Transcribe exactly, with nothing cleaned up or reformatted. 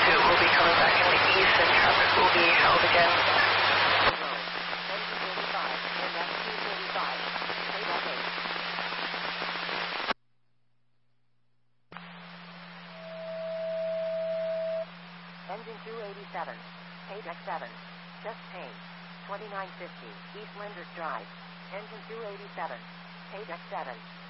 pursuit will be coming back in the east and traffic will be held again. Engine thirty-five, and that's two thirty-five. Payback eight. Engine two eighty-seven. Payback seven. Just paid. twenty-nine fifty. East Linders Drive. Engine two eighty-seven. Payback seven.